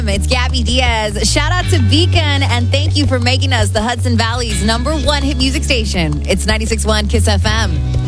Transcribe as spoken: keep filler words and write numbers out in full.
It's Gabby Diaz. Shout out to Beacon, and thank you for making us the Hudson Valley's number one hit music station. It's ninety-six point one Kiss F M.